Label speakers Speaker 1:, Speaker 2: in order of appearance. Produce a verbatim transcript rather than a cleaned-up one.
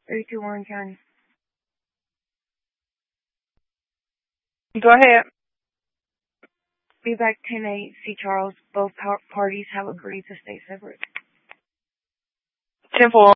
Speaker 1: thirty-two Warren County.
Speaker 2: Go ahead.
Speaker 1: Feedback ten eight, C. Charles. Both par- parties have agreed to stay separate.
Speaker 2: ten four.